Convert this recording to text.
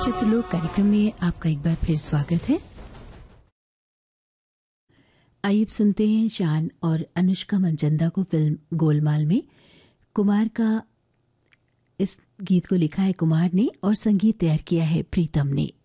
चित्रलोक कार्यक्रम में आपका एक बार फिर स्वागत है। आइए सुनते हैं शान और अनुष्का मनचंदा को फिल्म गोलमाल में। कुमार का इस गीत को लिखा है कुमार ने और संगीत तैयार किया है प्रीतम ने।